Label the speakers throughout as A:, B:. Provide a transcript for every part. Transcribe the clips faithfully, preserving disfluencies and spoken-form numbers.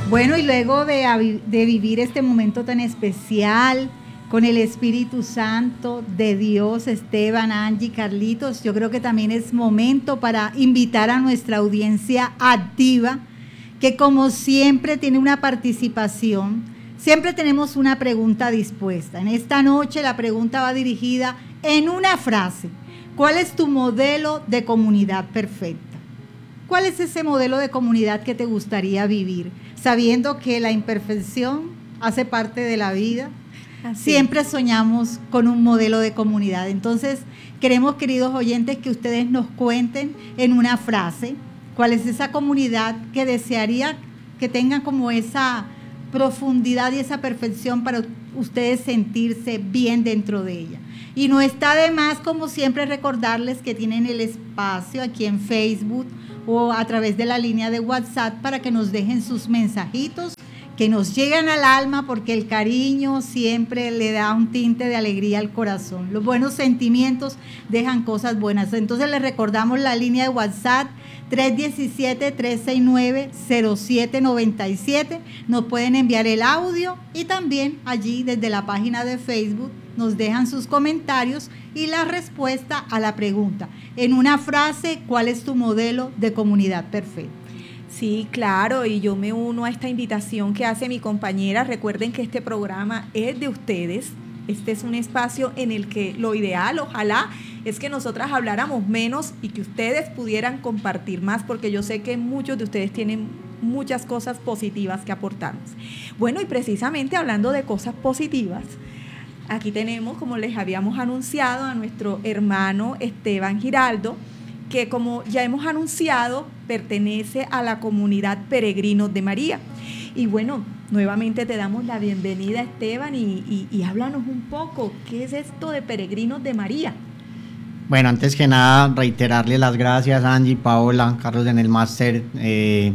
A: Bueno, y luego de, de vivir este momento tan especial con el Espíritu Santo de Dios, Esteban, Angie, Carlitos, yo creo que también es momento para invitar a nuestra audiencia activa, que como siempre tiene una participación, siempre tenemos una pregunta dispuesta. En esta noche la pregunta va dirigida en una frase. ¿Cuál es tu modelo de comunidad perfecta? ¿Cuál es ese modelo de comunidad que te gustaría vivir? Sabiendo que la imperfección hace parte de la vida, así siempre soñamos con un modelo de comunidad. Entonces, queremos, queridos oyentes, que ustedes nos cuenten en una frase cuál es esa comunidad que desearía que tengan como esa profundidad y esa perfección para ustedes sentirse bien dentro de ella. Y no está de más, como siempre, recordarles que tienen el espacio aquí en Facebook o a través de la línea de WhatsApp para que nos dejen sus mensajitos que nos llegan al alma, porque el cariño siempre le da un tinte de alegría al corazón. Los buenos sentimientos dejan cosas buenas. Entonces les recordamos la línea de WhatsApp tres uno siete, tres seis nueve, cero siete nueve siete. Nos pueden enviar el audio y también allí desde la página de Facebook nos dejan sus comentarios y la respuesta a la pregunta. En una frase, ¿cuál es tu modelo de comunidad perfecta?
B: Sí, claro, y yo me uno a esta invitación que hace mi compañera. Recuerden que este programa es de ustedes. Este es un espacio en el que lo ideal, ojalá, es que nosotras habláramos menos y que ustedes pudieran compartir más, porque yo sé que muchos de ustedes tienen muchas cosas positivas que aportarnos. Bueno, y precisamente hablando de cosas positivas, aquí tenemos, como les habíamos anunciado, a nuestro hermano Esteban Giraldo, que como ya hemos anunciado, pertenece a la comunidad Peregrinos de María. Y bueno, nuevamente te damos la bienvenida, Esteban, y, y, y háblanos un poco, ¿qué es esto de Peregrinos de María?
C: Bueno, antes que nada, reiterarle las gracias a Angie, Paola, Carlos en el máster, eh,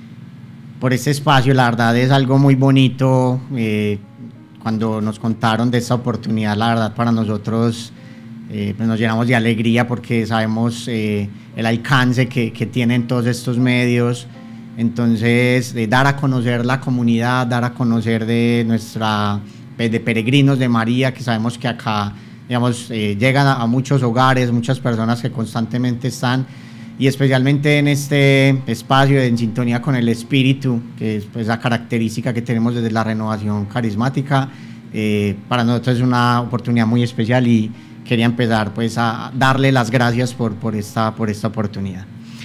C: por este espacio. La verdad es algo muy bonito. Eh, cuando nos contaron de esta oportunidad, la verdad para nosotros eh, pues nos llenamos de alegría, porque sabemos eh, el alcance que, que tienen todos estos medios. Entonces, eh, dar a conocer la comunidad, dar a conocer de nuestra, de Peregrinos de María, que sabemos que acá, digamos, eh, llegan a, a muchos hogares, muchas personas que constantemente están, y especialmente en este espacio de En Sintonía con el Espíritu, que es pues la característica que tenemos desde la renovación carismática. Eh, para nosotros es una oportunidad muy especial y quería empezar pues a darle las gracias por, por, esta, por esta oportunidad.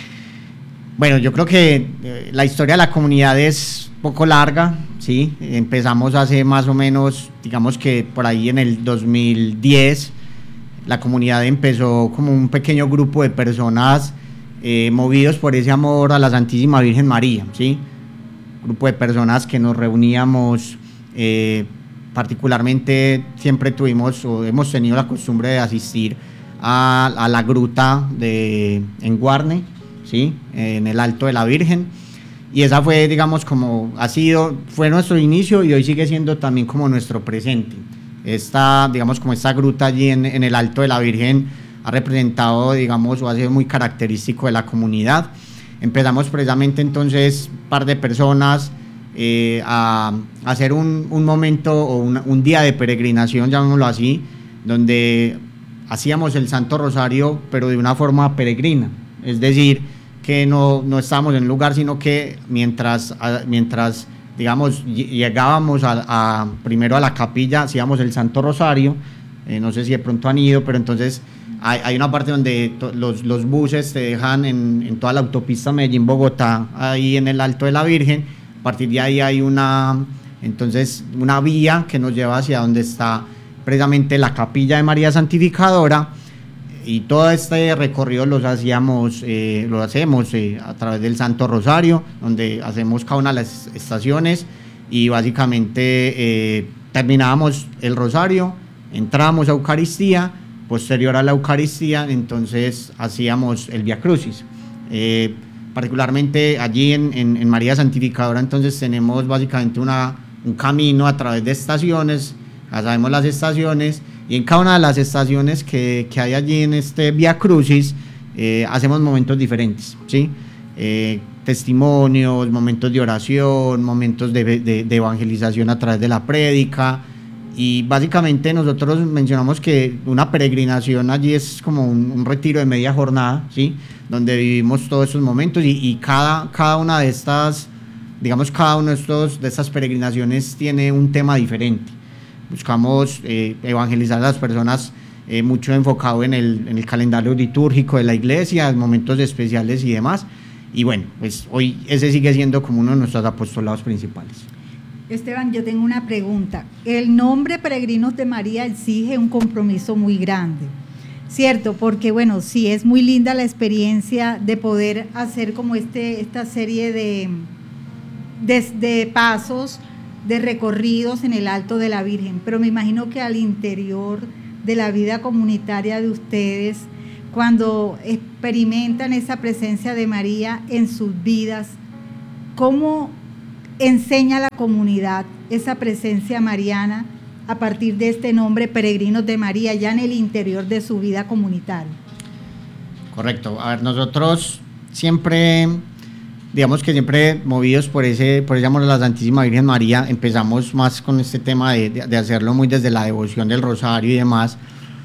C: Bueno, yo creo que eh, la historia de la comunidad es poco larga, ¿sí? Empezamos hace más o menos, digamos que por ahí en el dos mil diez, la comunidad empezó como un pequeño grupo de personas eh, movidos por ese amor a la Santísima Virgen María, ¿sí? Grupo de personas que nos reuníamos, eh, particularmente siempre tuvimos o hemos tenido la costumbre de asistir a, a la gruta de en Guarne, ¿sí? En el Alto de la Virgen, y esa fue, digamos, como ha sido, fue nuestro inicio y hoy sigue siendo también como nuestro presente. Esta, digamos, como esta gruta allí en, en el Alto de la Virgen ha representado, digamos, o ha sido muy característico de la comunidad. Empezamos precisamente entonces un par de personas eh, a, a hacer un, un momento o un, un día de peregrinación, llamémoslo así, donde hacíamos el Santo Rosario, pero de una forma peregrina, es decir, que no, no estábamos en un lugar, sino que mientras, a, mientras digamos, llegábamos a, a, primero a la capilla, hacíamos el Santo Rosario, eh, no sé si de pronto han ido, pero entonces hay, hay una parte donde to, los, los buses te dejan en, en toda la autopista Medellín-Bogotá, ahí en el Alto de la Virgen. A partir de ahí hay una, entonces, una vía que nos lleva hacia donde está precisamente la capilla de María Santificadora, y todo este recorrido los hacíamos, eh, lo hacemos eh, a través del Santo Rosario, donde hacemos cada una de las estaciones y básicamente eh, terminábamos el Rosario, entramos a Eucaristía, posterior a la Eucaristía, entonces hacíamos el Vía Crucis. Eh, particularmente allí en, en, en María Santificadora, entonces tenemos básicamente una, un camino a través de estaciones, ya sabemos las estaciones, y en cada una de las estaciones que, que hay allí en este Vía Crucis, eh, hacemos momentos diferentes, ¿sí? eh, testimonios, momentos de oración, momentos de, de, de evangelización a través de la prédica. Y básicamente nosotros mencionamos que una peregrinación allí es como un, un retiro de media jornada, ¿sí? Donde vivimos todos esos momentos y, y cada, cada una de estas, digamos, cada una de, estos, de estas peregrinaciones tiene un tema diferente. Buscamos eh, evangelizar a las personas eh, mucho enfocado en el, en el calendario litúrgico de la iglesia, en momentos especiales y demás. Y bueno, pues hoy ese sigue siendo como uno de nuestros apostolados principales.
A: Esteban, yo tengo una pregunta. El nombre Peregrinos de María exige un compromiso muy grande, ¿cierto? Porque bueno, sí, es muy linda la experiencia de poder hacer como este, esta serie de, de, de pasos, de recorridos en el Alto de la Virgen, pero me imagino que al interior de la vida comunitaria de ustedes, cuando experimentan esa presencia de María en sus vidas, ¿cómo enseña a la comunidad esa presencia mariana a partir de este nombre Peregrinos de María ya en el interior de su vida comunitaria?
C: Correcto. A ver, nosotros siempre, digamos que siempre movidos por ese, por ese amor a la Santísima Virgen María, empezamos más con este tema de, de, de hacerlo muy desde la devoción del rosario y demás.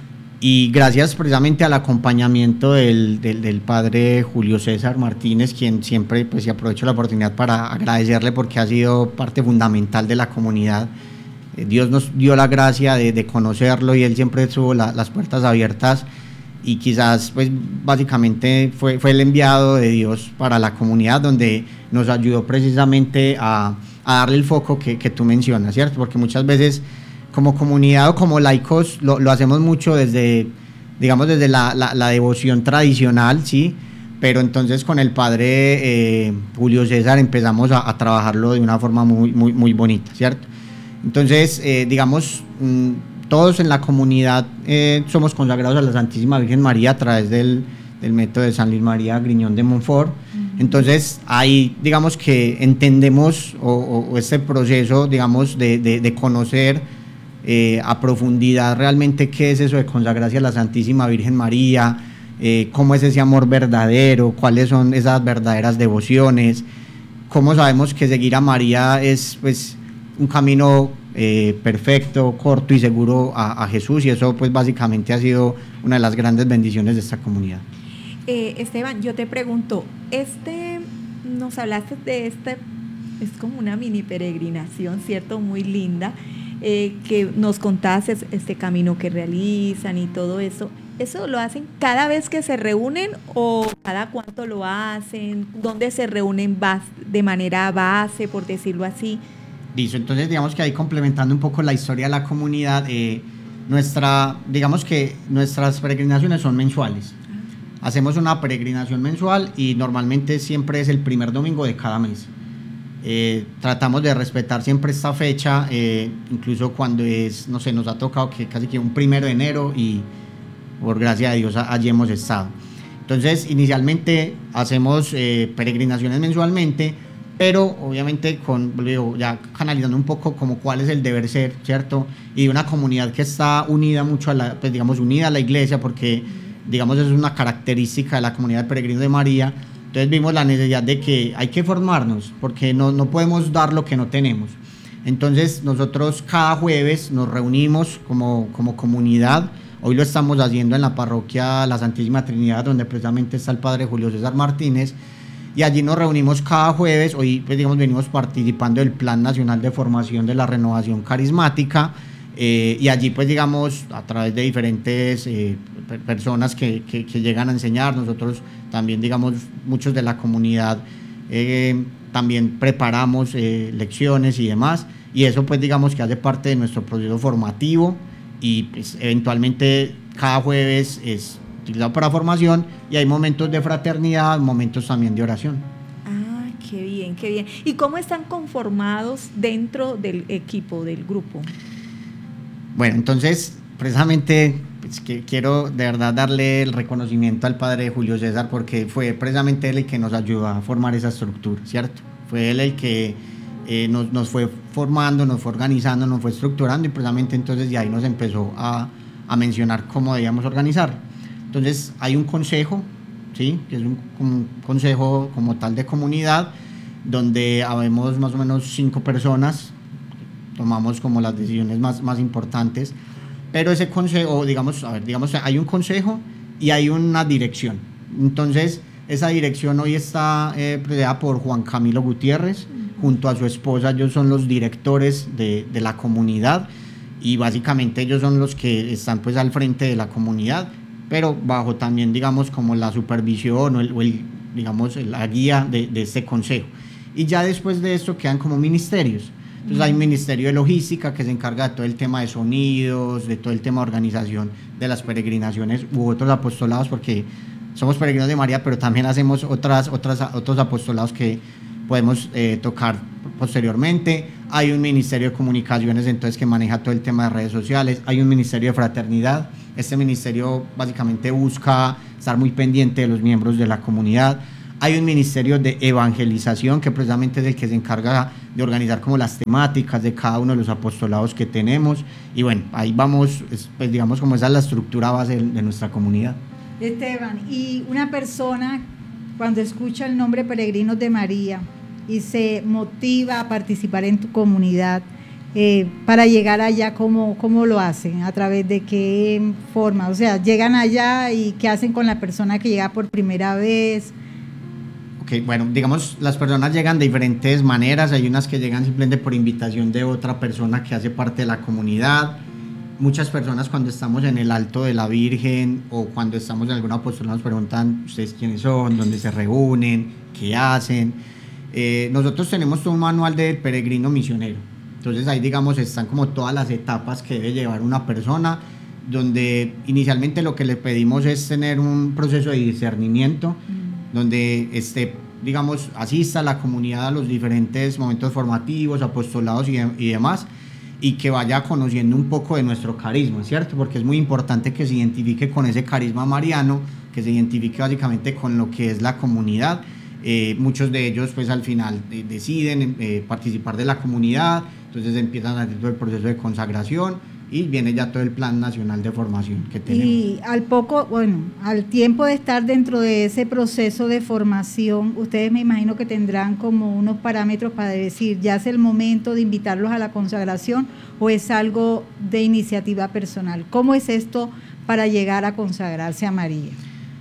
C: Y gracias precisamente al acompañamiento del, del, del padre Julio César Martínez, quien siempre, pues, y aprovecho la oportunidad para agradecerle porque ha sido parte fundamental de la comunidad. Eh, Dios nos dio la gracia de, de conocerlo y él siempre tuvo la, las puertas abiertas y quizás, pues, básicamente fue, fue el enviado de Dios para la comunidad, donde nos ayudó precisamente a, a darle el foco que, que tú mencionas, ¿cierto? Porque muchas veces como comunidad o como laicos lo, lo hacemos mucho desde, digamos, desde la, la, la devoción tradicional, ¿sí? Pero entonces con el padre eh, Julio César empezamos a, a trabajarlo de una forma muy, muy, muy bonita, ¿cierto? Entonces, eh, digamos, mmm, todos en la comunidad eh, somos consagrados a la Santísima Virgen María a través del, del método de San Luis María Griñón de Montfort. Uh-huh. Entonces, ahí, digamos que entendemos o, o, o este proceso, digamos, de, de, de conocer Eh, a profundidad realmente qué es eso de consagrarse a la Santísima Virgen María, eh, cómo es ese amor verdadero, cuáles son esas verdaderas devociones, cómo sabemos que seguir a María es, pues, un camino eh, perfecto, corto y seguro a, a Jesús, y eso pues básicamente ha sido una de las grandes bendiciones de esta comunidad.
B: Eh, Esteban, yo te pregunto, este, nos hablaste de este, es como una mini peregrinación, ¿cierto? Muy linda. Eh, que nos contaste este camino que realizan y todo eso. ¿Eso lo hacen cada vez que se reúnen o cada cuánto lo hacen? ¿Dónde se reúnen de manera base, por decirlo así?
C: Listo, entonces digamos que ahí complementando un poco la historia de la comunidad, eh, nuestra, digamos que nuestras peregrinaciones son mensuales. Ah. Hacemos una peregrinación mensual y normalmente siempre es el primer domingo de cada mes. Eh, tratamos de respetar siempre esta fecha, eh, incluso cuando es, no sé, nos ha tocado que casi que un primero de enero y por gracia de Dios allí hemos estado. Entonces inicialmente hacemos eh, peregrinaciones mensualmente, pero obviamente con, ya canalizando un poco como cuál es el deber ser, ¿cierto? Y de una comunidad que está unida mucho a la, pues digamos unida a la iglesia, porque digamos eso es una característica de la comunidad de Peregrinos de María. Entonces vimos la necesidad de que hay que formarnos, porque no, no podemos dar lo que no tenemos. Entonces nosotros cada jueves nos reunimos como, como comunidad. Hoy lo estamos haciendo en la parroquia La Santísima Trinidad, donde precisamente está el padre Julio César Martínez, y allí nos reunimos cada jueves. Hoy pues digamos venimos participando del Plan Nacional de Formación de la Renovación Carismática, eh, y allí pues digamos a través de diferentes eh, personas que, que, que llegan a enseñar, nosotros también digamos muchos de la comunidad eh, también preparamos eh, lecciones y demás, y eso pues digamos que hace parte de nuestro proceso formativo, y pues eventualmente cada jueves es utilizado para formación y hay momentos de fraternidad, momentos también de oración.
B: Ah, qué bien, qué bien. ¿Y cómo están conformados dentro del equipo, del grupo?
C: Bueno, entonces precisamente pues, que quiero de verdad darle el reconocimiento al padre Julio César, porque fue precisamente él el que nos ayudó a formar esa estructura, ¿cierto? Fue él el que eh, nos, nos fue formando, nos fue organizando, nos fue estructurando, y precisamente entonces de ahí nos empezó a, a mencionar cómo debíamos organizar. Entonces hay un consejo ¿sí? Que es un, un consejo como tal de comunidad, donde habemos más o menos cinco personas, tomamos como las decisiones más, más importantes, pero ese consejo, digamos, a ver, digamos, hay un consejo y hay una dirección. Entonces, esa dirección hoy está eh, presidida por Juan Camilo Gutiérrez, junto a su esposa. Ellos son los directores de, de la comunidad y básicamente ellos son los que están pues al frente de la comunidad, pero bajo también, digamos, como la supervisión o el, o el digamos, la guía de, de este consejo. Y ya después de esto quedan como ministerios. Entonces hay un ministerio de logística que se encarga de todo el tema de sonidos, de todo el tema de organización de las peregrinaciones u otros apostolados, porque somos peregrinos de María, pero también hacemos otras, otras, otros apostolados que podemos eh, tocar posteriormente. Hay un ministerio de comunicaciones, entonces, que maneja todo el tema de redes sociales. Hay un ministerio de fraternidad. Este ministerio básicamente busca estar muy pendiente de los miembros de la comunidad. Hay un ministerio de evangelización, que precisamente es el que se encarga de organizar como las temáticas de cada uno de los apostolados que tenemos. Y bueno, ahí vamos, pues digamos, como esa es la estructura base de, de nuestra comunidad.
A: Esteban, y una persona cuando escucha el nombre Peregrinos de María y se motiva a participar en tu comunidad, eh, para llegar allá, ¿cómo, ¿cómo lo hacen? ¿A través de qué forma? O sea, llegan allá y ¿qué hacen con la persona que llega por primera vez?
C: Ok, bueno, digamos, las personas llegan de diferentes maneras. Hay unas que llegan simplemente por invitación de otra persona que hace parte de la comunidad. Muchas personas, cuando estamos en el Alto de la Virgen o cuando estamos en alguna apostolado, nos preguntan ustedes quiénes son, dónde se reúnen, qué hacen. Eh, nosotros tenemos todo un manual del peregrino misionero. Entonces ahí, digamos, están como todas las etapas que debe llevar una persona, donde inicialmente lo que le pedimos es tener un proceso de discernimiento, mm. donde este, digamos, asista a la comunidad a los diferentes momentos formativos, apostolados y, de, y demás, y que vaya conociendo un poco de nuestro carisma, ¿cierto? Porque es muy importante que se identifique con ese carisma mariano, que se identifique básicamente con lo que es la comunidad. Eh, muchos de ellos pues al final eh, deciden eh, participar de la comunidad, entonces empiezan a hacer todo el proceso de consagración y viene ya todo el plan nacional de formación que tenemos.
A: Y al poco, bueno, al tiempo de estar dentro de ese proceso de formación, ustedes me imagino que tendrán como unos parámetros para decir, ya es el momento de invitarlos a la consagración, o es algo de iniciativa personal. ¿Cómo es esto para llegar a consagrarse a María?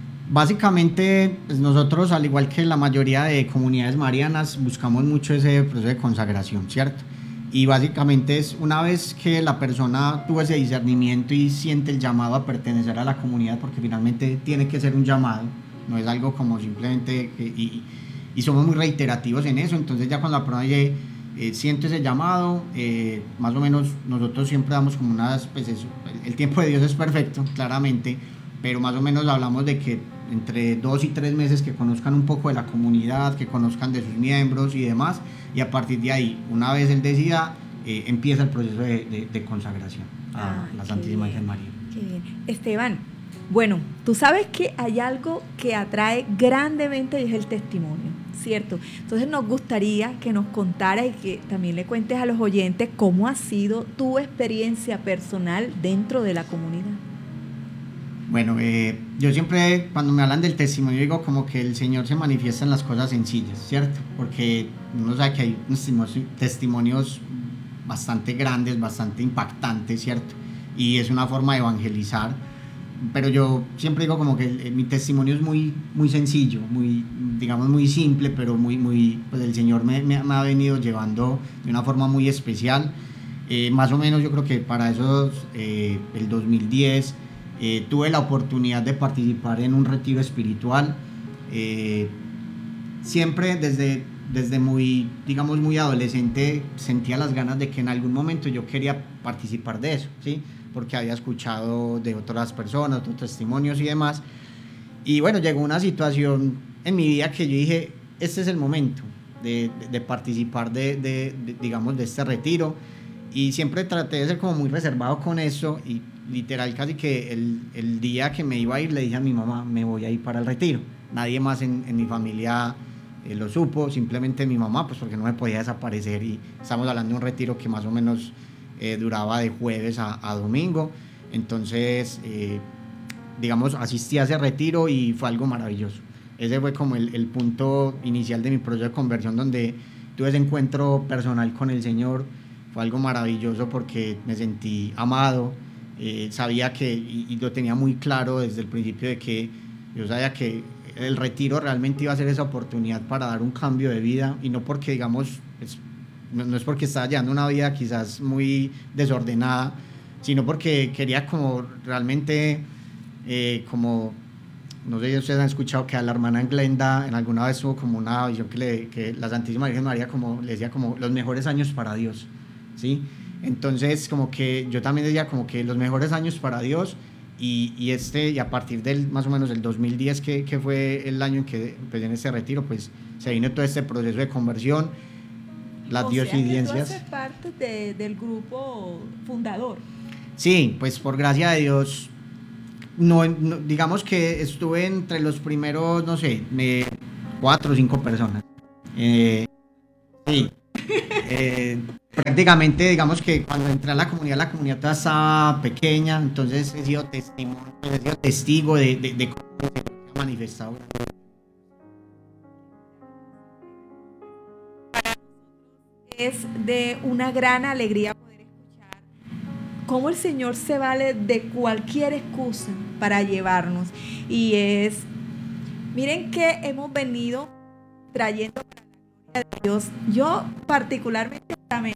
C: Básicamente, pues nosotros, al igual que la mayoría de comunidades marianas, buscamos mucho ese proceso de consagración, ¿cierto? Y básicamente es una vez que la persona tuvo ese discernimiento y siente el llamado a pertenecer a la comunidad, porque finalmente tiene que ser un llamado, no es algo como simplemente que, y, y somos muy reiterativos en eso. Entonces ya cuando la persona llegue, eh, siente ese llamado, eh, más o menos nosotros siempre damos como unas, pues eso, el, el tiempo de Dios es perfecto, claramente, pero más o menos hablamos de que entre dos y tres meses que conozcan un poco de la comunidad, que conozcan de sus miembros y demás, y a partir de ahí, una vez él decida, eh, empieza el proceso de, de, de consagración a ah, la Santísima Virgen María.
B: Qué bien. Esteban, bueno, tú sabes que hay algo que atrae grandemente y es el testimonio, ¿cierto? Entonces nos gustaría que nos contaras y que también le cuentes a los oyentes cómo ha sido tu experiencia personal dentro de la comunidad.
C: Bueno, eh, yo siempre cuando me hablan del testimonio digo como que el Señor se manifiesta en las cosas sencillas, ¿cierto? Porque uno sabe que hay testimonios bastante grandes, bastante impactantes, ¿cierto? Y es una forma de evangelizar, pero yo siempre digo como que el, mi testimonio es muy, muy sencillo, muy, digamos, muy simple, pero muy, muy, pues el Señor me, me, me ha venido llevando de una forma muy especial. Eh, más o menos yo creo que para esos, eh, el dos mil diez, Eh, tuve la oportunidad de participar en un retiro espiritual. Eh, siempre desde, desde muy, digamos, muy adolescente sentía las ganas de que en algún momento yo quería participar de eso, ¿sí? Porque había escuchado de otras personas, otros testimonios y demás. Y bueno, llegó una situación en mi vida que yo dije, este es el momento de, de, de participar de, de, de, digamos, de este retiro. Y siempre traté de ser como muy reservado con eso y literal casi que el, el día que me iba a ir le dije a mi mamá, me voy a ir para el retiro. Nadie más en, en mi familia eh, lo supo, simplemente mi mamá, pues porque no me podía desaparecer, y estamos hablando de un retiro que más o menos eh, duraba de jueves a, a domingo. Entonces eh, digamos, asistí a ese retiro y fue algo maravilloso. Ese fue como el, el punto inicial de mi proceso de conversión, donde tuve ese encuentro personal con el Señor. Fue algo maravilloso porque me sentí amado, eh, sabía que, y, y lo tenía muy claro desde el principio, de que yo sabía que el retiro realmente iba a ser esa oportunidad para dar un cambio de vida, y no porque, digamos, es, no, no es porque estaba llevando una vida quizás muy desordenada, sino porque quería como realmente, eh, como, no sé si ustedes han escuchado que a la hermana Glenda en alguna vez tuvo como una visión que, le, que la Santísima Virgen María como, le decía como los mejores años para Dios, ¿sí? Entonces como que yo también decía como que los mejores años para Dios, y, y este, y a partir del más o menos el dos mil diez, que, que fue el año en que empecé en este retiro, pues se vino todo este proceso de conversión, las
B: o
C: diosidencias.
B: Sea que tú haces parte de, del grupo fundador.
C: Sí, pues por gracia de Dios, no, no, digamos que estuve entre los primeros, no sé, me, cuatro o cinco personas. Eh, sí. Eh, prácticamente, digamos que cuando entré a la comunidad, la comunidad toda estaba pequeña, entonces he sido testigo, he sido testigo de, de, de cómo se ha manifestado.
B: Es de una gran alegría poder escuchar cómo el Señor se vale de cualquier excusa para llevarnos. Y es, miren que hemos venido trayendo para la gloria de Dios. Yo particularmente también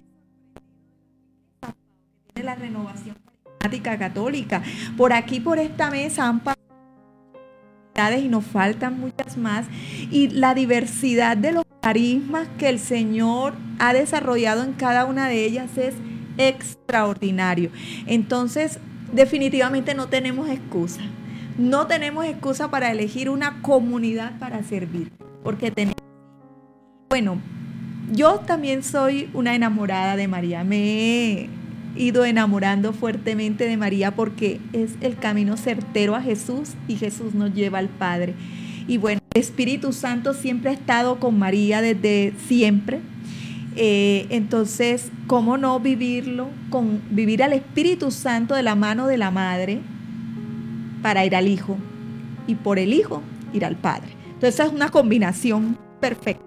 B: tiene la renovación carismática católica. Por aquí, por esta mesa, han pasado y nos faltan muchas más, y la diversidad de los carismas que el Señor ha desarrollado en cada una de ellas es extraordinario. Entonces, definitivamente no tenemos excusa, no tenemos excusa para elegir una comunidad para servir, porque tenemos, bueno, yo también soy una enamorada de María, me he ido enamorando fuertemente de María porque es el camino certero a Jesús, y Jesús nos lleva al Padre. Y bueno, el Espíritu Santo siempre ha estado con María desde siempre. Eh, entonces, ¿cómo no vivirlo? Con vivir al Espíritu Santo de la mano de la Madre para ir al Hijo, y por el Hijo ir al Padre. Entonces, esa es una combinación perfecta.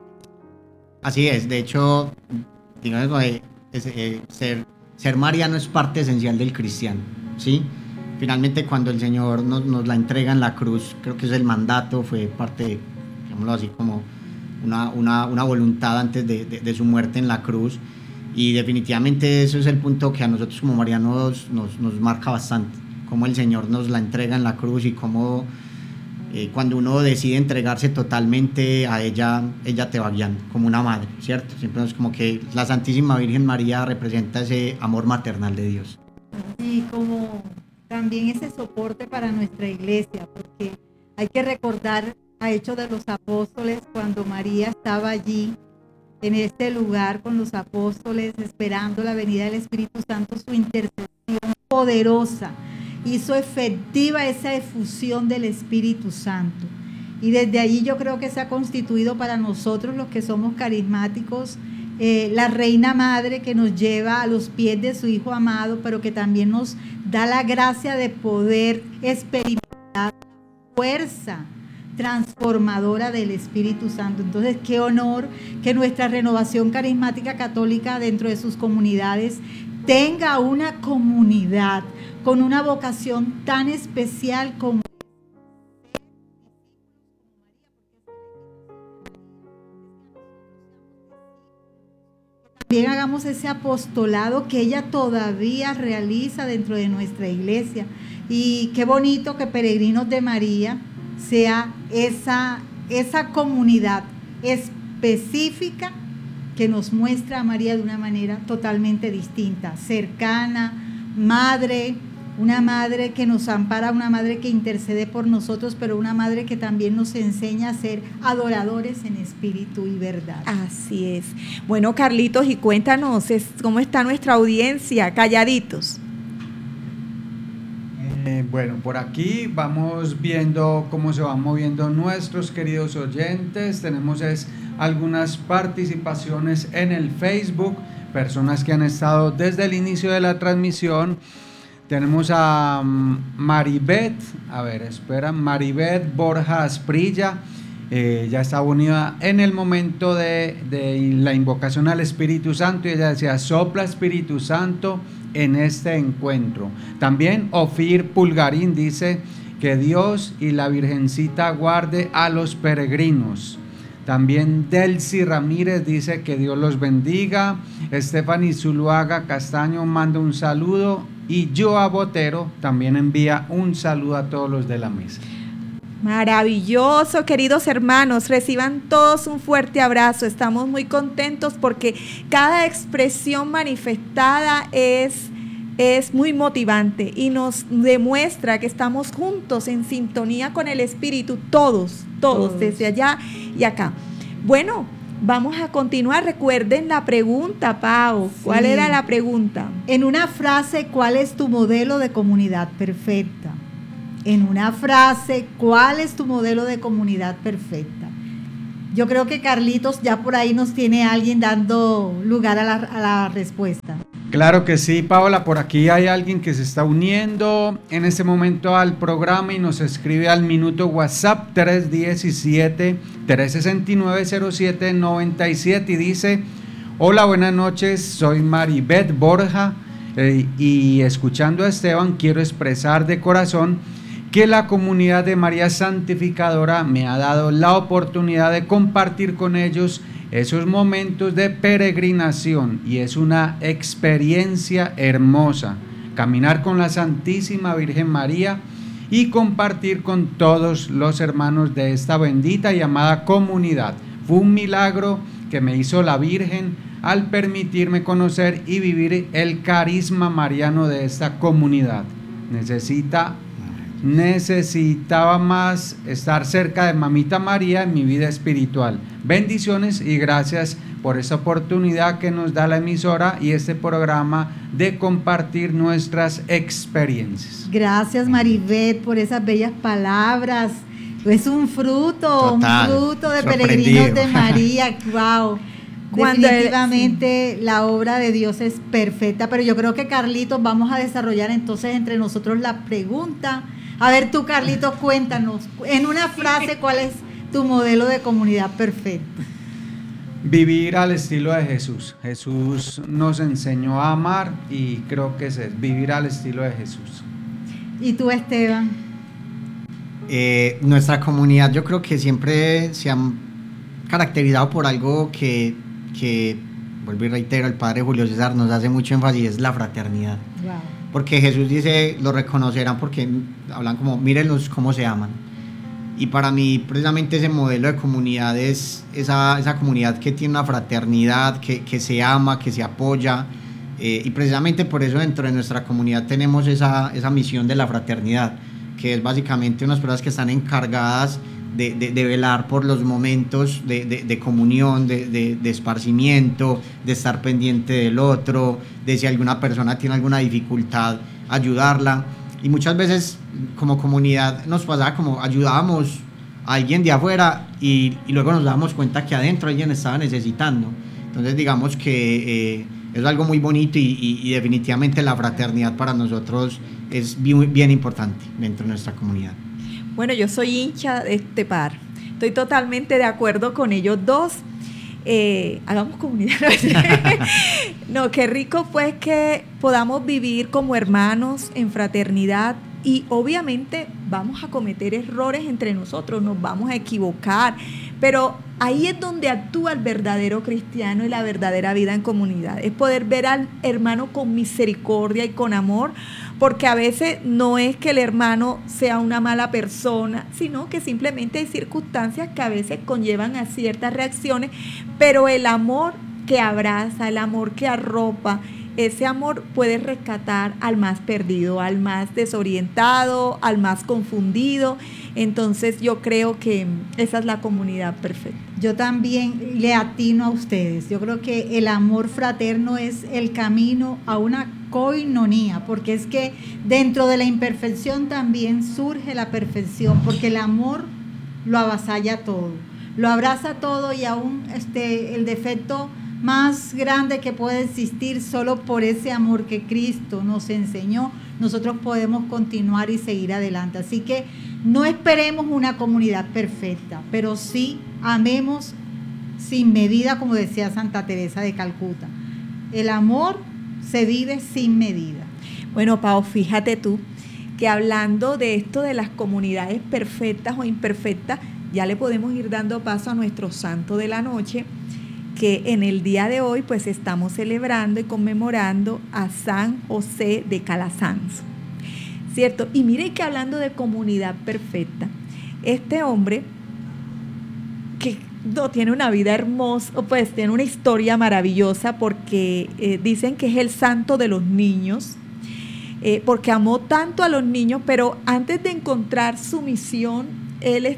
C: Así es, de hecho, digamos, eh, es, eh, ser Ser mariano es parte esencial del cristiano, ¿sí? Finalmente, cuando el Señor nos, nos la entrega en la cruz, creo que es el mandato, fue parte, digámoslo así, como una, una, una voluntad antes de, de, de su muerte en la cruz, y definitivamente eso es el punto que a nosotros como marianos nos, nos marca bastante, cómo el Señor nos la entrega en la cruz, y cómo eh, cuando uno decide entregarse totalmente a ella, ella te va guiando, como una madre, ¿cierto? Siempre es como que la Santísima Virgen María representa ese amor maternal de Dios.
A: Y como también ese soporte para nuestra iglesia, porque hay que recordar a Hechos de los Apóstoles, cuando María estaba allí, en este lugar con los apóstoles, esperando la venida del Espíritu Santo, su intercesión poderosa hizo efectiva esa efusión del Espíritu Santo. Y desde allí yo creo que se ha constituido para nosotros, los que somos carismáticos, eh, la Reina Madre, que nos lleva a los pies de su Hijo amado, pero que también nos da la gracia de poder experimentar la fuerza transformadora del Espíritu Santo. Entonces, qué honor que nuestra Renovación Carismática Católica, dentro de sus comunidades, tenga una comunidad con una vocación tan especial como también hagamos ese apostolado que ella todavía realiza dentro de nuestra iglesia. Y qué bonito que Peregrinos de María sea esa, esa comunidad específica que nos muestra a María de una manera totalmente distinta, cercana, madre, una madre que nos ampara, una madre que intercede por nosotros, pero una madre que también nos enseña a ser adoradores en espíritu y verdad.
B: Así es. Bueno, Carlitos, y cuéntanos cómo está nuestra audiencia, calladitos.
D: Eh, bueno, por aquí vamos viendo cómo se van moviendo nuestros queridos oyentes. Tenemos es, algunas participaciones en el Facebook, personas que han estado desde el inicio de la transmisión. Tenemos a Maribeth, a ver, espera, Maribeth Borja Asprilla, eh, ya estaba unida en el momento de, de la invocación al Espíritu Santo y ella decía, sopla Espíritu Santo en este encuentro. También Ofir Pulgarín dice que Dios y la Virgencita guarde a los peregrinos. También Delcy Ramírez dice que Dios los bendiga. Stephanie Zuluaga Castaño manda un saludo. Y Joa Botero también envía un saludo a todos los de la mesa.
B: Maravilloso, queridos hermanos, reciban todos un fuerte abrazo. Estamos muy contentos porque cada expresión manifestada es, es muy motivante y nos demuestra que estamos juntos en sintonía con el Espíritu, todos, todos, todos. Desde allá y acá. Bueno, vamos a continuar. Recuerden la pregunta, Pau. ¿Cuál sí. era la pregunta?
A: En una frase, ¿cuál es tu modelo de comunidad perfecta? En una frase, ¿cuál es tu modelo de comunidad perfecta? Yo creo que Carlitos ya por ahí nos tiene alguien dando lugar a la, a la respuesta.
D: Claro que sí, Paola, por aquí hay alguien que se está uniendo en este momento al programa y nos escribe al minuto WhatsApp tres diecisiete, tres sesenta y nueve, cero siete noventa y siete y dice, hola, buenas noches, soy Maribeth Borja eh, y escuchando a Esteban quiero expresar de corazón que la comunidad de María Santificadora me ha dado la oportunidad de compartir con ellos esos momentos de peregrinación y es una experiencia hermosa, caminar con la Santísima Virgen María y compartir con todos los hermanos de esta bendita y amada comunidad. Fue un milagro que me hizo la Virgen al permitirme conocer y vivir el carisma mariano de esta comunidad. Necesita Necesitaba más estar cerca de Mamita María en mi vida espiritual. Bendiciones y gracias por esta oportunidad que nos da la emisora y este programa de compartir nuestras experiencias.
A: Gracias, Maribeth, por esas bellas palabras. Es un fruto, Total, un fruto de peregrinos de María. Wow. Cuando Definitivamente el, sí. la obra de Dios es perfecta, pero yo creo que Carlitos vamos a desarrollar entonces entre nosotros la pregunta. A ver tú, Carlitos, cuéntanos en una frase cuál es tu modelo de comunidad perfecta.
D: Vivir al estilo de Jesús. Jesús nos enseñó a amar y creo que es vivir al estilo de Jesús.
A: ¿Y tú, Esteban?
C: Eh, nuestra comunidad yo creo que siempre se ha caracterizado por algo que, que, vuelvo y reitero, el Padre Julio César nos hace mucho énfasis, es la fraternidad. Wow. Porque Jesús dice, lo reconocerán porque hablan como, mírenlos cómo se aman. Y para mí, precisamente ese modelo de comunidad es esa, esa comunidad que tiene una fraternidad, que, que se ama, que se apoya. Eh, y precisamente por eso dentro de nuestra comunidad tenemos esa, esa misión de la fraternidad, que es básicamente unas personas que están encargadas de, de, de velar por los momentos de, de, de comunión, de, de, de esparcimiento, de estar pendiente del otro, de si alguna persona tiene alguna dificultad, ayudarla. Y muchas veces como comunidad nos pasaba como ayudábamos a alguien de afuera y, y luego nos dábamos cuenta que adentro alguien estaba necesitando. Entonces digamos que eh, es algo muy bonito y, y, y definitivamente la fraternidad para nosotros es bien, bien importante dentro de nuestra comunidad.
B: Bueno, yo soy hincha de este par. Estoy totalmente de acuerdo con ellos dos. Eh, hagamos comunidad. No, qué rico pues que podamos vivir como hermanos en fraternidad y obviamente vamos a cometer errores entre nosotros, nos vamos a equivocar, pero ahí es donde actúa el verdadero cristiano y la verdadera vida en comunidad. Es poder ver al hermano con misericordia y con amor, porque a veces no es que el hermano sea una mala persona, sino que simplemente hay circunstancias que a veces conllevan a ciertas reacciones, pero el amor que abraza, el amor que arropa, ese amor puede rescatar al más perdido, al más desorientado, al más confundido. Entonces yo creo que esa es la comunidad perfecta.
A: Yo también le atino a ustedes. Yo creo que el amor fraterno es el camino a una coinonía, porque es que dentro de la imperfección también surge la perfección, porque el amor lo avasalla todo, lo abraza todo y aún este, el defecto más grande que puede existir, solo por ese amor que Cristo nos enseñó, nosotros podemos continuar y seguir adelante. Así que no esperemos una comunidad perfecta, pero sí amemos sin medida, como decía Santa Teresa de Calcuta. El amor se vive sin medida.
B: Bueno, Pau, fíjate tú que hablando de esto de las comunidades perfectas o imperfectas, ya le podemos ir dando paso a nuestro santo de la noche, que en el día de hoy pues estamos celebrando y conmemorando a San José de Calasanz, ¿cierto? Y mire que hablando de comunidad perfecta, este hombre que no, tiene una vida hermosa, pues tiene una historia maravillosa porque eh, dicen que es el santo de los niños, eh, porque amó tanto a los niños, pero antes de encontrar su misión, él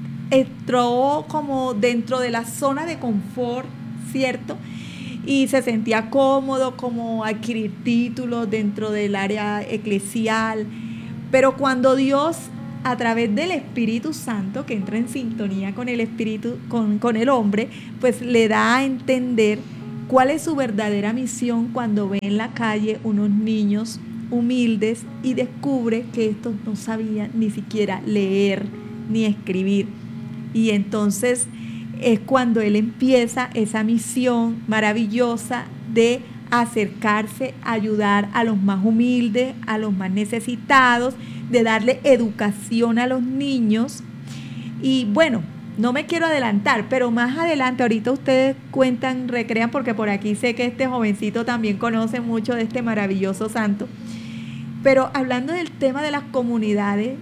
B: entró como dentro de la zona de confort, ¿cierto? Y se sentía cómodo como adquirir títulos dentro del área eclesial, pero cuando Dios, a través del Espíritu Santo, que entra en sintonía con el Espíritu, con, con el hombre, pues le da a entender cuál es su verdadera misión cuando ve en la calle unos niños humildes y descubre que estos no sabían ni siquiera leer ni escribir. Y entonces es cuando él empieza esa misión maravillosa de acercarse, ayudar a los más humildes, a los más necesitados, de darle educación a los niños. Y bueno, no me quiero adelantar, pero más adelante, ahorita ustedes cuentan, recrean, porque por aquí sé que este jovencito también conoce mucho de este maravilloso santo. Pero hablando del tema de las comunidades,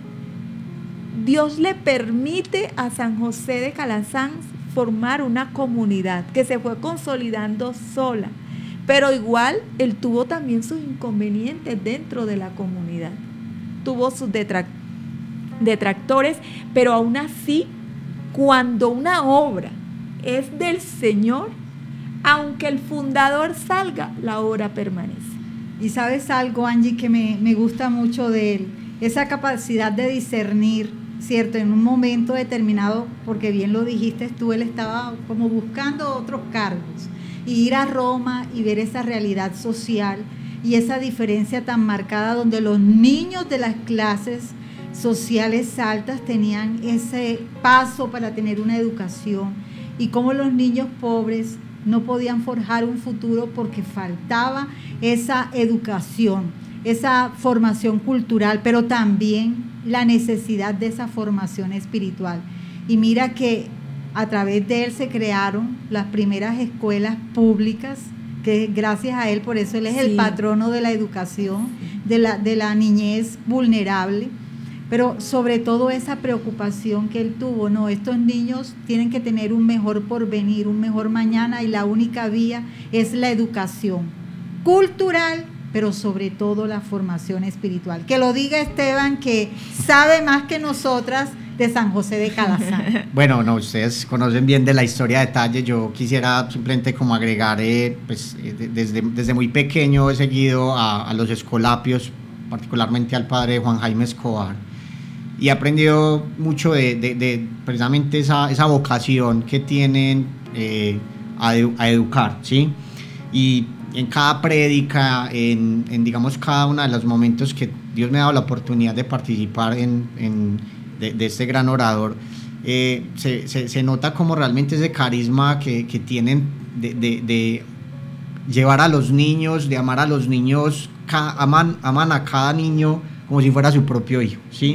B: Dios le permite a San José de Calasanz formar una comunidad que se fue consolidando sola, pero igual él tuvo también sus inconvenientes dentro de la comunidad, tuvo sus detract- detractores, pero aún así, cuando una obra es del Señor, aunque el fundador salga, la obra permanece.
A: Y sabes algo, Angie, que me, me gusta mucho de él, esa capacidad de discernir, ¿cierto? En un momento determinado, porque bien lo dijiste tú, él estaba como buscando otros cargos, y ir a Roma y ver esa realidad social y esa diferencia tan marcada donde los niños de las clases sociales altas tenían ese paso para tener una educación, y cómo los niños pobres no podían forjar un futuro porque faltaba esa educación, esa formación cultural, pero también la necesidad de esa formación espiritual. Y mira que a través de él se crearon las primeras escuelas públicas, que gracias a él, por eso él es sí. el patrono de la educación, de la, de la niñez vulnerable, pero sobre todo esa preocupación que él tuvo, no, estos niños tienen que tener un mejor porvenir, un mejor mañana, y la única vía es la educación cultural, pero sobre todo la formación espiritual. Que lo diga Esteban, que sabe más que nosotras de San José de Calasanz.
C: Bueno, no, ustedes conocen bien de la historia de detalle. Yo quisiera simplemente como agregar, eh, pues eh, desde, desde muy pequeño he seguido a, a los escolapios, particularmente al padre Juan Jaime Escobar, y he aprendido mucho de, de, de precisamente esa, esa vocación que tienen eh, a, edu, a educar, ¿sí? Y en cada prédica, en, en digamos cada uno de los momentos que Dios me ha dado la oportunidad de participar en, en, de, de este gran orador, eh, se, se, se nota como realmente ese carisma que, que tienen de, de, de llevar a los niños, de amar a los niños, ca, aman, aman a cada niño como si fuera su propio hijo, ¿sí?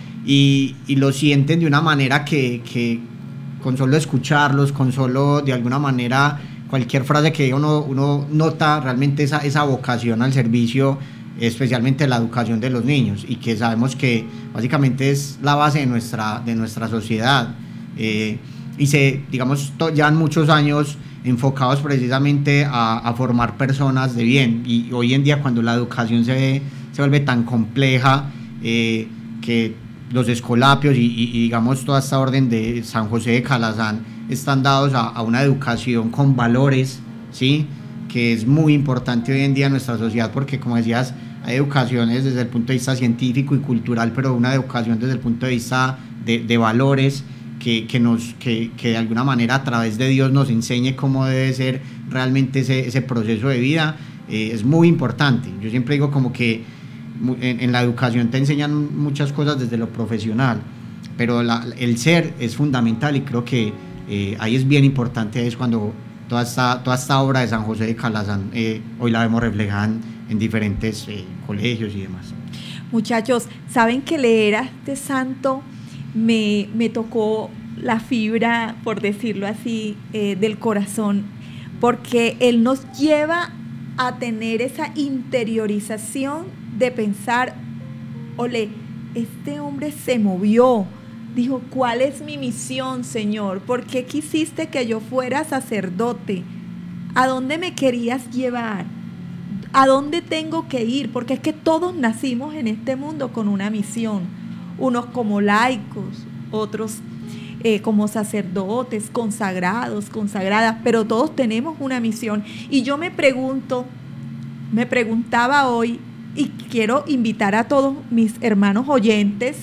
C: Y, y lo sienten de una manera que, que con solo escucharlos, con solo de alguna manera cualquier frase que uno, uno nota realmente esa, esa vocación al servicio, especialmente la educación de los niños, y que sabemos que básicamente es la base de nuestra, de nuestra sociedad, eh, y se, digamos, to, llevan muchos años enfocados precisamente a, a formar personas de bien, y hoy en día cuando la educación se, se vuelve tan compleja, eh, que los escolapios y, y, y digamos toda esta orden de San José de Calasanz están dados a, a una educación con valores, ¿sí? Que es muy importante hoy en día en nuestra sociedad, porque como decías, hay educaciones desde el punto de vista científico y cultural, pero una educación desde el punto de vista de, de valores que, que, nos, que, que de alguna manera a través de Dios nos enseñe cómo debe ser realmente ese, ese proceso de vida, eh, es muy importante. Yo siempre digo como que en, en la educación te enseñan muchas cosas desde lo profesional, pero la, el ser es fundamental y creo que eh, ahí es bien importante, es cuando toda esta, toda esta obra de San José de Calazán eh, hoy la vemos reflejada en, en diferentes eh, colegios y demás.
B: Muchachos, ¿saben que leer a este santo me, me tocó la fibra, por decirlo así, eh, del corazón? Porque él nos lleva a tener esa interiorización de pensar, ole, este hombre se movió, dijo, ¿cuál es mi misión, Señor? ¿Por qué quisiste que yo fuera sacerdote? ¿A dónde me querías llevar? ¿A dónde tengo que ir? Porque es que todos nacimos en este mundo con una misión, unos como laicos, otros eh, como sacerdotes, consagrados, consagradas, pero todos tenemos una misión. Y yo me pregunto, me preguntaba hoy, y quiero invitar a todos mis hermanos oyentes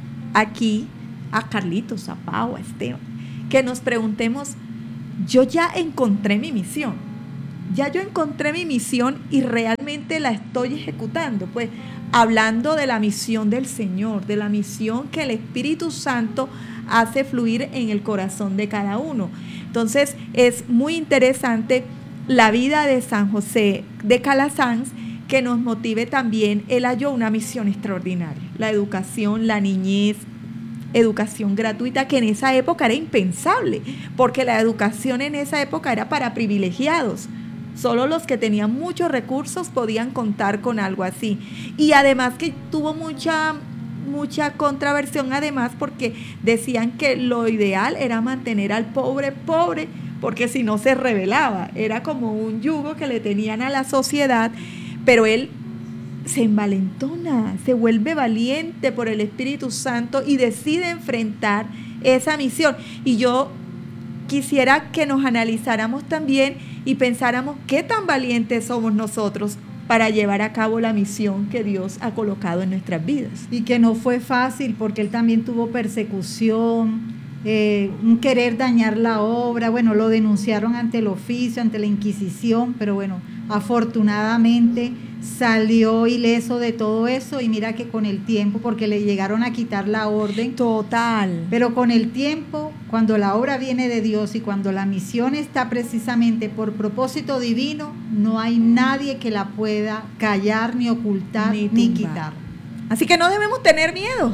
B: aquí, a Carlitos, a Pau, a Esteban, que nos preguntemos, yo ya encontré mi misión, ya yo encontré mi misión y realmente la estoy ejecutando, pues hablando de la misión del Señor, de la misión que el Espíritu Santo hace fluir en el corazón de cada uno. Entonces es muy interesante la vida de San José de Calazán, que nos motive también. Él halló una misión extraordinaria, la educación, la niñez, educación gratuita, que en esa época era impensable, porque la educación en esa época era para privilegiados. Solo los que tenían muchos recursos podían contar con algo así. Y además que tuvo mucha, mucha controversión, además porque decían que lo ideal era mantener al pobre pobre, porque si no se rebelaba. Era como un yugo que le tenían a la sociedad, pero él se envalentona, se vuelve valiente por el Espíritu Santo y decide enfrentar esa misión. Y yo quisiera que nos analizáramos también y pensáramos qué tan valientes somos nosotros para llevar a cabo la misión que Dios ha colocado en nuestras vidas.
A: Y que no fue fácil, porque él también tuvo persecución, eh, un querer dañar la obra. Bueno, lo denunciaron ante el oficio, ante la Inquisición, pero bueno, afortunadamente salió ileso de todo eso. Y mira que con el tiempo, porque le llegaron a quitar la orden.
B: Total.
A: Pero con el tiempo, cuando la obra viene de Dios y cuando la misión está precisamente por propósito divino, no hay nadie que la pueda callar, ni ocultar, ni, ni quitar.
B: Así que no debemos tener miedo.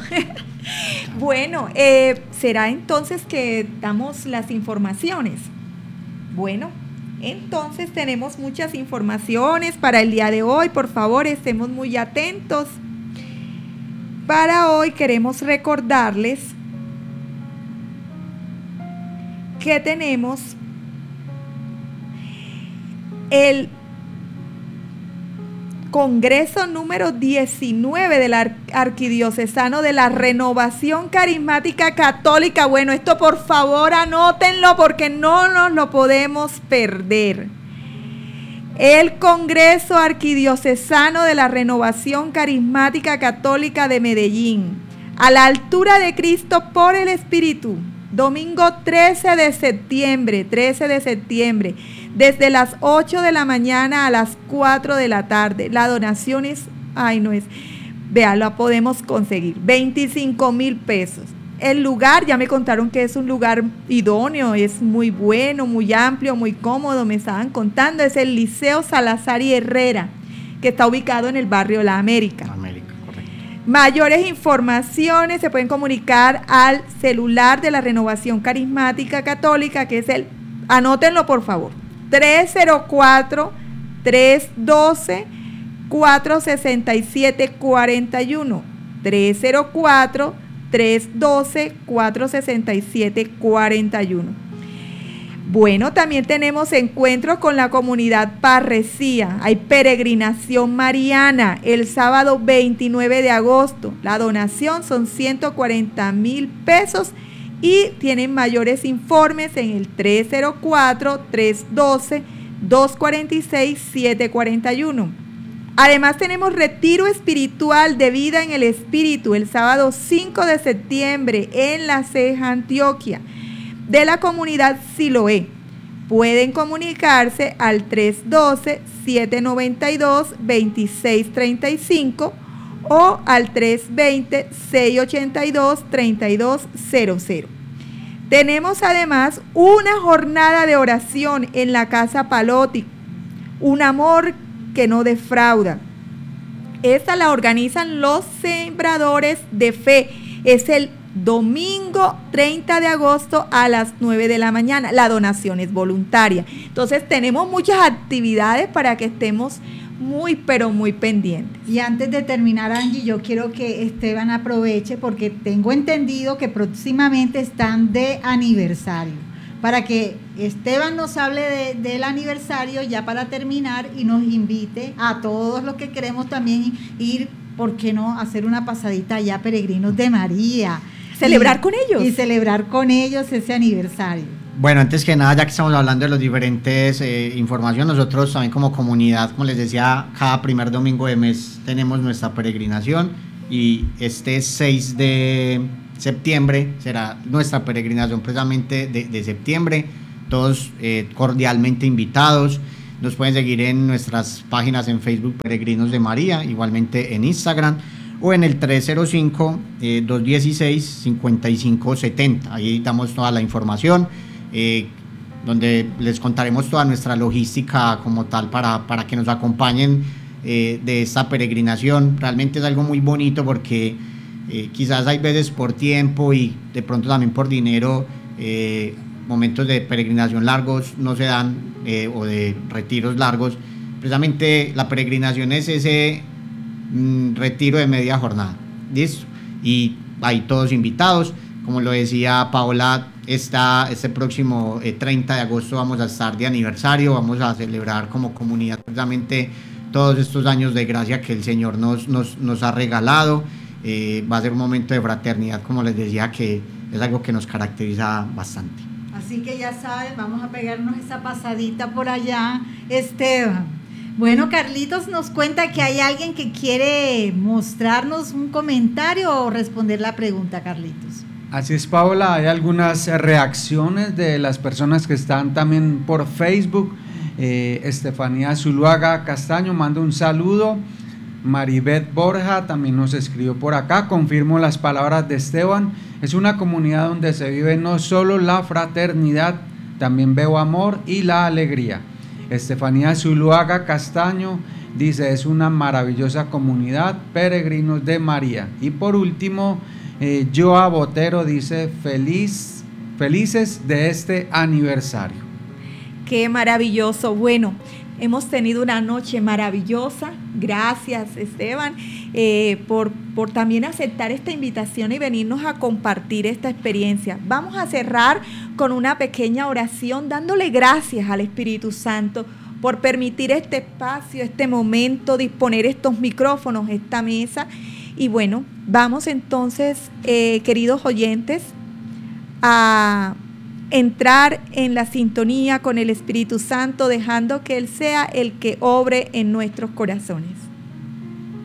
B: Bueno, eh, será entonces que damos las informaciones. Bueno, entonces tenemos muchas informaciones para el día de hoy. Por favor, estemos muy atentos. Para hoy queremos recordarles que tenemos el Congreso número diecinueve del Ar- Arquidiocesano de la Renovación Carismática Católica. Bueno, esto por favor anótenlo porque no nos lo podemos perder. El Congreso Arquidiocesano de la Renovación Carismática Católica de Medellín, a la altura de Cristo por el Espíritu, domingo trece de septiembre, trece de septiembre, desde las ocho de la mañana a las cuatro de la tarde. La donación es, ay no es, vean, la podemos conseguir, veinticinco mil pesos. El lugar, ya me contaron que es un lugar idóneo, es muy bueno, muy amplio, muy cómodo, me estaban contando, es el Liceo Salazar y Herrera, que está ubicado en el barrio La América.
C: América, correcto.
B: Mayores informaciones se pueden comunicar al celular de la Renovación Carismática Católica, que es el, anótenlo por favor, tres cero cuatro, tres uno dos, cuatro seis siete cuatro uno, tres cero cuatro, tres uno dos, cuatro seis siete cuatro uno. Bueno, también tenemos encuentros con la comunidad parresía. Hay peregrinación mariana el sábado veintinueve de agosto. La donación son ciento cuarenta mil pesos y tienen mayores informes en el tres cero cuatro, tres uno dos, dos cuatro seis, siete cuatro uno. Además tenemos retiro espiritual de vida en el Espíritu el sábado cinco de septiembre en La Ceja, Antioquia, de la comunidad Siloé. Pueden comunicarse al tres uno dos, siete nueve dos, dos seis tres cinco o al tres dos cero, seis ocho dos, tres dos cero cero. Tenemos además una jornada de oración en la Casa Palotti, un amor que no defrauda. Esta la organizan los Sembradores de Fe. Es el domingo treinta de agosto a las nueve de la mañana. La donación es voluntaria. Entonces tenemos muchas actividades para que estemos muy, pero muy pendientes.
A: Y antes de terminar, Angie, yo quiero que Esteban aproveche porque tengo entendido que próximamente están de aniversario. Para que Esteban nos hable de, del aniversario ya para terminar y nos invite a todos los que queremos también ir, ¿por qué no?, hacer una pasadita allá a Peregrinos de María.
B: Celebrar
A: y,
B: con ellos.
A: Y celebrar con ellos ese aniversario.
C: Bueno, antes que nada, ya que estamos hablando de los diferentes eh, información, nosotros también como comunidad, como les decía, cada primer domingo de mes tenemos nuestra peregrinación y este seis de septiembre será nuestra peregrinación precisamente de, de septiembre. Todos eh, cordialmente invitados. Nos pueden seguir en nuestras páginas en Facebook Peregrinos de María, igualmente en Instagram o en el tres cero cinco, dos uno seis, cinco cinco siete cero. Ahí damos toda la información. Eh, donde les contaremos toda nuestra logística como tal para, para que nos acompañen eh, de esta peregrinación. Realmente es algo muy bonito porque eh, quizás hay veces por tiempo y de pronto también por dinero eh, momentos de peregrinación largos no se dan eh, o de retiros largos. Precisamente la peregrinación es ese mm, retiro de media jornada, ¿listo? Y hay todos invitados. Como lo decía Paola, esta, este próximo eh, treinta de agosto vamos a estar de aniversario, vamos a celebrar como comunidad precisamente todos estos años de gracia que el Señor nos, nos, nos ha regalado. Eh, va a ser un momento de fraternidad, como les decía, que es algo que nos caracteriza bastante.
A: Así que ya saben, vamos a pegarnos esa pasadita por allá, Esteban. Bueno, Carlitos nos cuenta que hay alguien que quiere mostrarnos un comentario o responder la pregunta, Carlitos.
D: Así es, Paola, hay algunas reacciones de las personas que están también por Facebook. eh, Estefanía Zuluaga Castaño manda un saludo. Maribeth Borja también nos escribió por acá. Confirmo las palabras de Esteban. Es una comunidad donde se vive no solo la fraternidad, también veo amor y la alegría. Estefanía Zuluaga Castaño dice, es una maravillosa comunidad, Peregrinos de María. Y por último, eh, Joa Botero dice, feliz, felices de este aniversario.
B: Qué maravilloso. Bueno, hemos tenido una noche maravillosa. Gracias, Esteban, eh, por, por también aceptar esta invitación y venirnos a compartir esta experiencia. Vamos a cerrar con una pequeña oración dándole gracias al Espíritu Santo por permitir este espacio, este momento, disponer estos micrófonos, esta mesa. Y bueno, vamos entonces, eh, queridos oyentes, a entrar en la sintonía con el Espíritu Santo, dejando que Él sea el que obre en nuestros corazones.